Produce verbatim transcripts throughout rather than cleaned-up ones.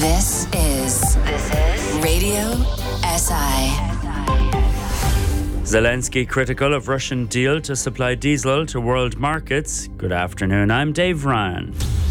This is this is Radio S I. Zelensky critical of Russian deal to supply diesel to world markets. Good afternoon, I'm Dave Ryan.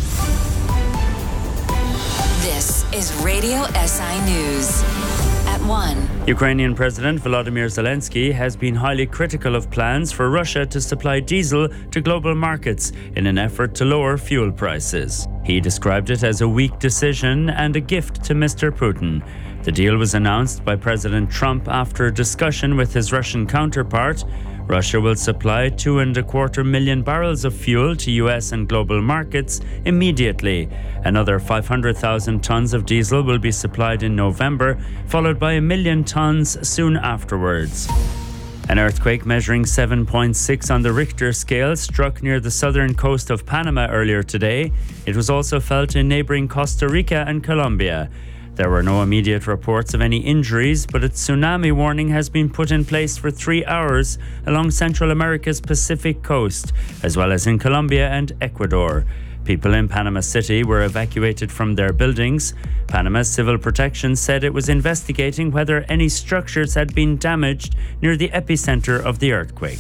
This is Radio S I News. At one. Ukrainian President Volodymyr Zelensky has been highly critical of plans for Russia to supply diesel to global markets in an effort to lower fuel prices. He described it as a weak decision and a gift to Mister Putin. The deal was announced by President Trump after a discussion with his Russian counterpart. Russia will supply two and a quarter million barrels of fuel to U S and global markets immediately. Another five hundred thousand tons of diesel will be supplied in November, followed by a million tons soon afterwards. An earthquake measuring seven point six on the Richter scale struck near the southern coast of Panama earlier today. It was also felt in neighboring Costa Rica and Colombia. There were no immediate reports of any injuries, but a tsunami warning has been put in place for three hours along Central America's Pacific coast, as well as in Colombia and Ecuador. People in Panama City were evacuated from their buildings. Panama's Civil Protection said it was investigating whether any structures had been damaged near the epicenter of the earthquake.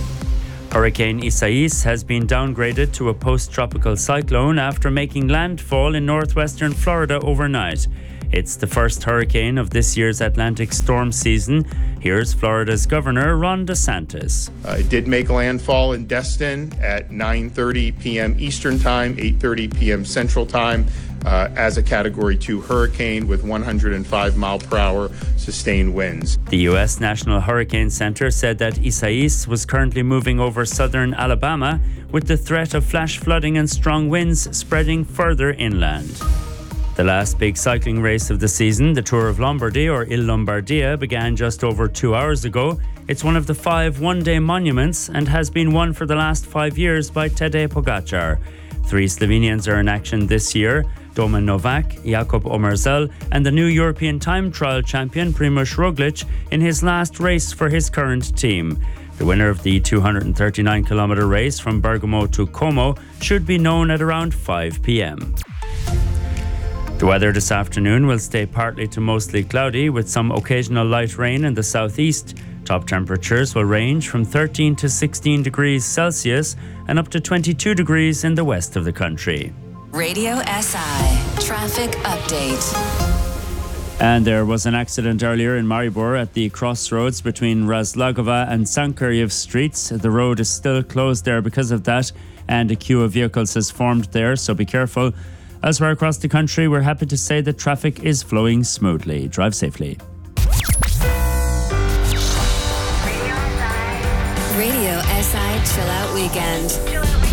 Hurricane Isaias has been downgraded to a post-tropical cyclone after making landfall in northwestern Florida overnight. It's the first hurricane of this year's Atlantic storm season. Here's Florida's Governor Ron DeSantis. Uh, it did make landfall in Destin at nine thirty p.m. Eastern Time, eight thirty p.m. Central Time, uh, as a Category two hurricane with one hundred five mile per hour sustained winds. The U S National Hurricane Center said that Isaias was currently moving over southern Alabama with the threat of flash flooding and strong winds spreading further inland. The last big cycling race of the season, the Tour of Lombardy or Il Lombardia, began just over two hours ago. It's one of the five one-day monuments and has been won for the last five years by Tadej Pogacar. Three Slovenians are in action this year: Domen Novak, Jakob Omerzel, and the new European time trial champion Primož Roglic in his last race for his current team. The winner of the two hundred thirty-nine kilometre race from Bergamo to Como should be known at around five p.m. The weather this afternoon will stay partly to mostly cloudy with some occasional light rain in the southeast. Top temperatures will range from thirteen to sixteen degrees Celsius and up to twenty-two degrees in the west of the country. Radio S I Traffic Update. And there was an accident earlier in Maribor at the crossroads between Razlogova and Sankaryev streets. The road is still closed there because of that, and a queue of vehicles has formed there, so be careful. Elsewhere across the country, we're happy to say that traffic is flowing smoothly. Drive safely. Radio S I Chill Out Weekend.